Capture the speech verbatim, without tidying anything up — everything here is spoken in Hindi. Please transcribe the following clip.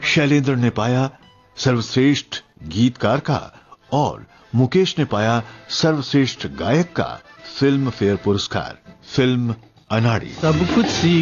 शैलेंद्र ने पाया सर्वश्रेष्ठ गीतकार का और मुकेश ने पाया सर्वश्रेष्ठ गायक का फिल्म फेयर पुरस्कार। फिल्म अनाड़ी। सब कुछ सीख